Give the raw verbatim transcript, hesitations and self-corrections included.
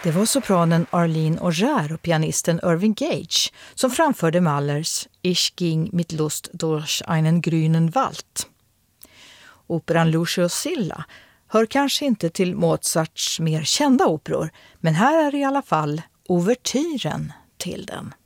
Det var sopranen Arlene Auger och pianisten Irving Gage som framförde Mahlers Ich ging mit Lust durch einen grünen Wald. Operan Lucio Silla hör kanske inte till Mozarts mer kända operor, men här är i alla fall ouvertyren till den.